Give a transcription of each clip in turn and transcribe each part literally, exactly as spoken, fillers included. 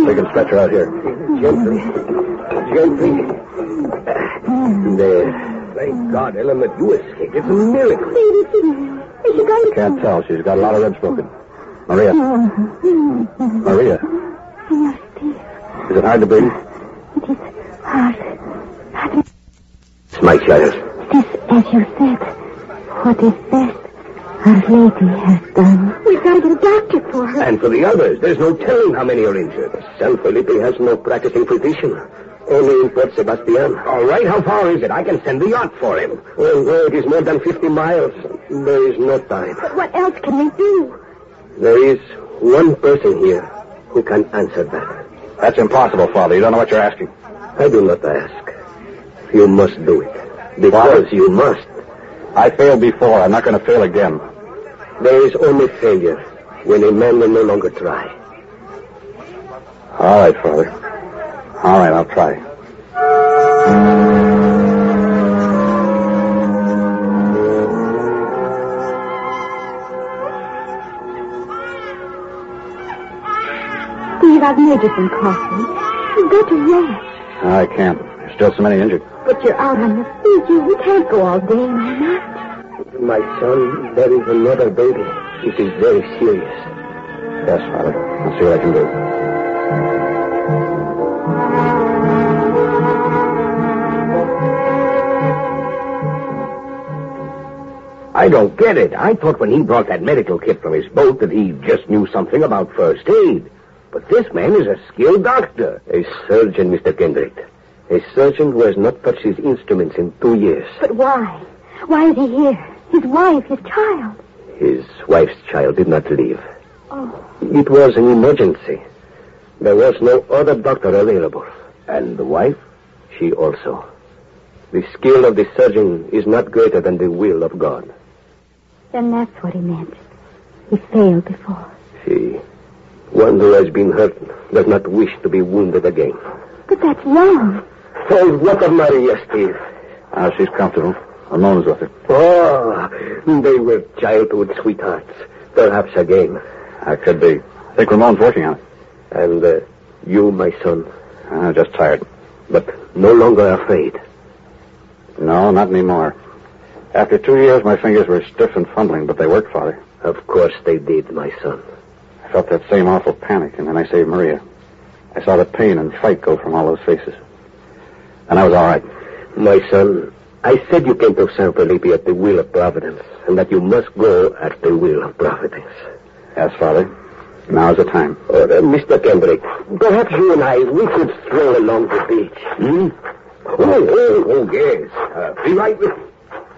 so you can stretch her out here. Gently. Gently. There. Thank God, Ellen, that you escaped. It's a miracle. Baby, is she going to... Can't tell. She's got a lot of ribs broken. Maria. Maria. Yes, Steve. Is it hard to breathe? It is hard. Hard. It's my child. It is, as you said, what is best Our Lady has done. We've got to get a doctor for her. And for the others, there's no telling how many are injured. San Felipe has no practicing physician. Only in Port Sebastian. All right, how far is it? I can send the yacht for him. Well, no, it is more than fifty miles. There is no time. But what else can we do? There is one person here who can answer that. That's impossible, Father. You don't know what you're asking. I do not ask. You must do it. Because Father, you must. I failed before. I'm not going to fail again. There is only failure when a man will no longer try. All right, Father. All right, I'll try. Steve, I've made you some coffee. You've got to rest. I can't. There's still so many injured. But you're out on your feet. You, you can't go all day and all night. My son, there is another baby. It is very serious. Yes, Father. I'll see what I can do. I don't get it. I thought when he brought that medical kit from his boat that he just knew something about first aid. But this man is a skilled doctor. A surgeon, Mister Kendrick. A surgeon who has not touched his instruments in two years. But why? Why is he here? His wife, his child. His wife's child did not live. Oh. It was an emergency. There was no other doctor available. And the wife? She also. The skill of the surgeon is not greater than the will of God. Then that's what he meant. He failed before. She, one who has been hurt, does not wish to be wounded again. But that's wrong. Oh, what of Maria, Steve? Ah, she's comfortable. Ramon's with her. Oh, they were childhood sweethearts. Perhaps again. That could be. I think Ramon's working on it. And uh, you, my son? I'm just tired. But no longer afraid? No, not anymore. After two years, my fingers were stiff and fumbling, but they worked, Father. Of course they did, my son. I felt that same awful panic, and then I saved Maria. I saw the pain and fright go from all those faces. And I was all right. My son, I said you came to San Felipe at the will of Providence, and that you must go at the will of Providence. Yes, Father. Now's the time. Oh, uh, Mister Kendrick, perhaps you and I, we could stroll along the beach. Hmm? Oh, oh, oh, yes. Uh, be right with you.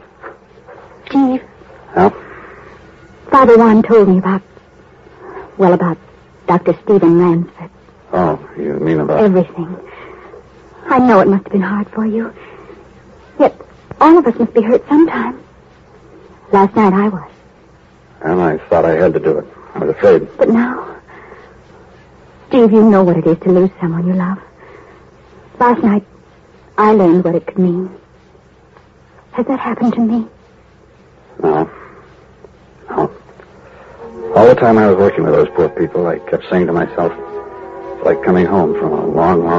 Steve. Huh? Father Juan told me about, well, about Doctor Stephen Ransford. Oh, you mean about... Everything. I know it must have been hard for you. Yet, all of us must be hurt sometime. Last night I was. And I thought I had to do it. I was afraid. But now... Steve, you know what it is to lose someone you love. Last night, I learned what it could mean. Has that happened to me? No. No. All the time I was working with those poor people, I kept saying to myself, it's like coming home from a long, long